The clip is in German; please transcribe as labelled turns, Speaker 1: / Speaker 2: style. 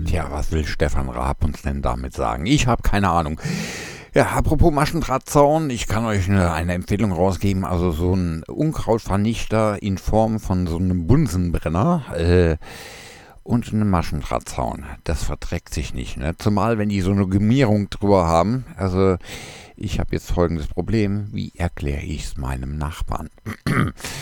Speaker 1: Tja, was will Stefan Raab uns denn damit sagen? Ich habe keine Ahnung. Ja, apropos Maschendrahtzaun, ich kann euch eine Empfehlung rausgeben. Also so ein Unkrautvernichter in Form von so einem Bunsenbrenner und einem Maschendrahtzaun. Das verträgt sich nicht, ne? Zumal, wenn die so eine Gummierung drüber haben. Also ich habe jetzt folgendes Problem. Wie erkläre ich es meinem Nachbarn?